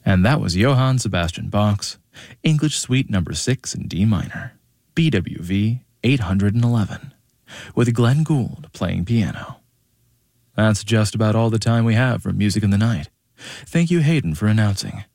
And that was Johann Sebastian Bach's English Suite No. 6 in D minor, BWV 811, with Glenn Gould playing piano. That's just about all the time we have for Music in the Night. Thank you, Hayden, for announcing.